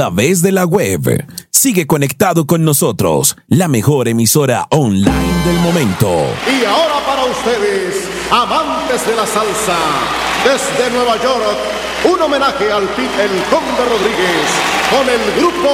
través de la web. Sigue conectado con nosotros, la mejor emisora online del momento. Y ahora para ustedes, amantes de la salsa, desde Nueva York, un homenaje al Pit El Conde Rodríguez con el grupo